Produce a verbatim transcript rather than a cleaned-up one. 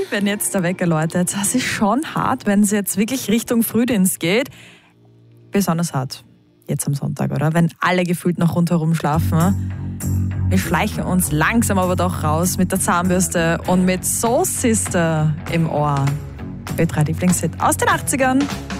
wenn jetzt der Wecker läutet. Das ist schon hart, wenn es jetzt wirklich Richtung Frühdienst geht. Besonders hart jetzt am Sonntag, oder? Wenn alle gefühlt noch rundherum schlafen. Wir schleichen uns langsam aber doch raus mit der Zahnbürste und mit Soul Sister im Ohr. Ö drei Lieblingshit aus den achtzigern.